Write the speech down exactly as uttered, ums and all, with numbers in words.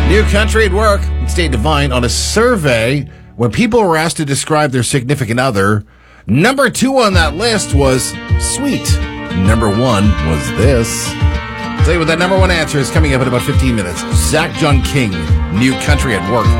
New Country at Work, State Divine, on a survey when people were asked to describe their significant other. Number two on that list was sweet. Number one was this. I'll tell you what that number one answer is coming up in about fifteen minutes. Zach John King, New Country at Work.